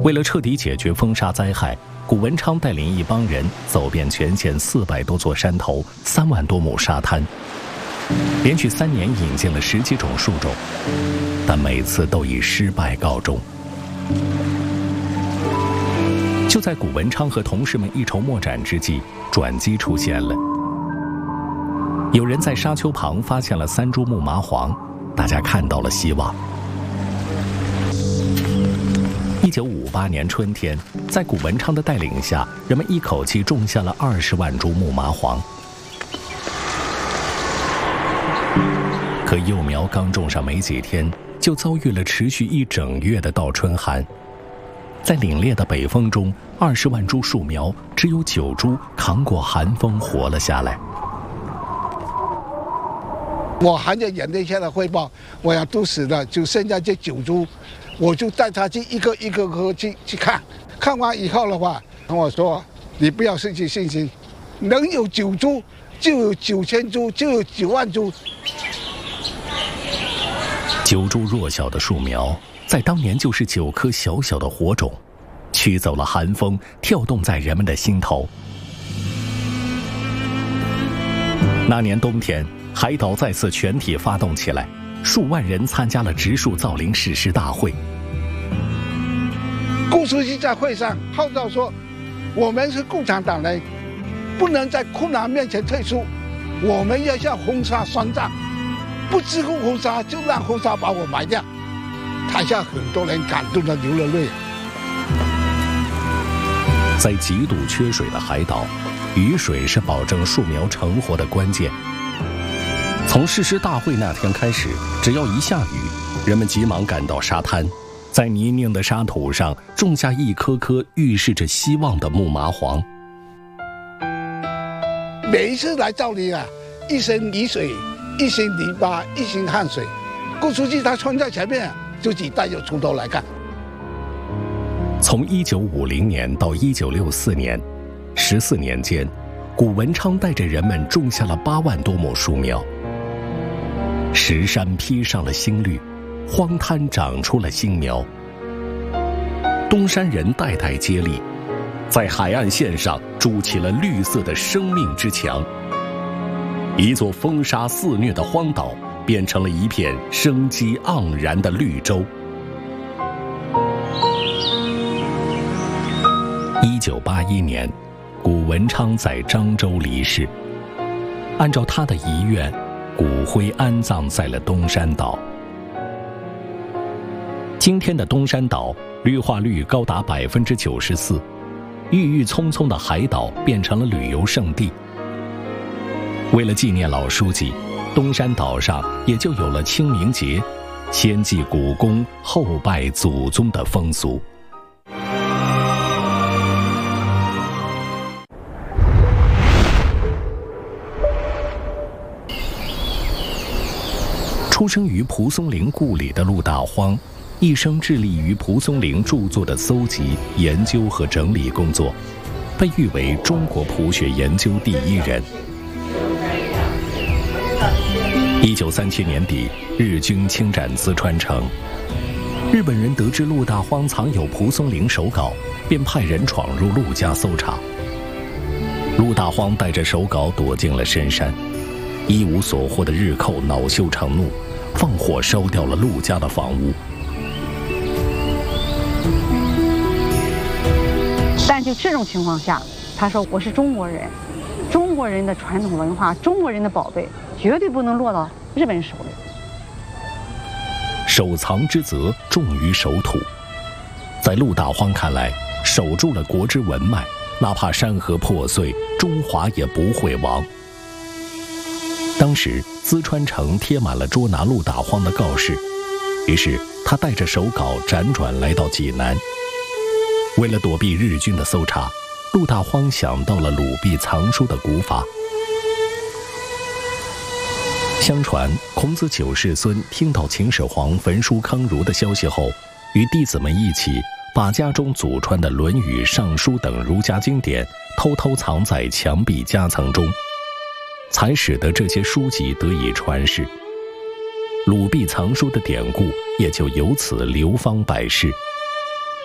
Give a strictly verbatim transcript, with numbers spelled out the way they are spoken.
为了彻底解决风沙灾害，谷文昌带领一帮人走遍全县四百多座山头、三万多亩沙滩，连续三年引进了十几种树种，但每次都以失败告终。就在谷文昌和同事们一筹莫展之际，转机出现了。有人在沙丘旁发现了三株木麻黄，大家看到了希望。一九五八年春天，在谷文昌的带领下，人们一口气种下了二十万株木麻黄。可幼苗刚种上没几天，就遭遇了持续一整月的倒春寒。在凛冽的北风中，二十万株树苗只有九株扛过寒风活了下来。 我含着眼泪向他汇报，我要都死了，就剩下这九株，我就带他去一个一个个去去看。看完以后的话，跟我说：“你不要失去信心，能有九株，就有九千株，就有九万株。” 九株弱小的树苗，在当年就是九颗小小的火种，驱走了寒风，跳动在人们的心头。那年冬天，海岛再次全体发动起来，数万人参加了植树造林誓师大会。 顾书记在会上号召说：“我们是共产党人，不能在困难面前退出，我们要向风沙宣战，不支护风沙，就让风沙把我埋掉。”台下很多人感动的流了泪。 在极度缺水的海岛，雨水是保证树苗成活的关键。从誓师大会那天开始，只要一下雨，人们急忙赶到沙滩，在泥泞的沙土上种下一颗颗预示着希望的木麻黄。 每一次来造林啊，一身泥水，一身泥巴，一身汗水。顾书记他冲在前面，自己带着锄头来干。 从一九五零年到一九六四年，十四年间，谷文昌带着人们种下了八万多亩树苗。石山披上了新绿，荒滩长出了新苗。东山人代代接力，在海岸线上筑起了绿色的生命之墙。一座风沙肆虐的荒岛，变成了一片生机盎然的绿洲。一九八一年，谷文昌在漳州离世。按照他的遗愿，骨灰安葬在了东山岛。今天的东山岛绿化率高达百分之九十四，郁郁葱葱的海岛变成了旅游胜地。为了纪念老书记，东山岛上也就有了清明节，先祭古公后拜祖宗的风俗。出生于蒲松龄故里的陆大荒，一生致力于蒲松龄著作的搜集、研究和整理工作，被誉为中国蒲学研究第一人。一九三七年底，日军侵占淄川城，日本人得知陆大荒藏有蒲松龄手稿，便派人闯入陆家搜查。陆大荒带着手稿躲进了深山，一无所获的日寇恼羞成怒，放火烧掉了陆家的房屋。 但就这种情况下，他说我是中国人，中国人的传统文化，中国人的宝贝，绝对不能落到日本人手里。 守藏之责重于守土，在陆大荒看来，守住了国之文脉，哪怕山河破碎，中华也不会亡。当时淄川城贴满了捉拿陆大荒的告示，于是他带着手稿辗转来到济南。为了躲避日军的搜查，陆大荒想到了鲁壁藏书的古法。相传孔子九世孙听到秦始皇焚书坑儒的消息后，与弟子们一起把家中祖传的《论语》《尚书》等儒家经典偷偷藏在墙壁夹层中，才使得这些书籍得以传世。鲁壁藏书的典故也就由此流芳百世。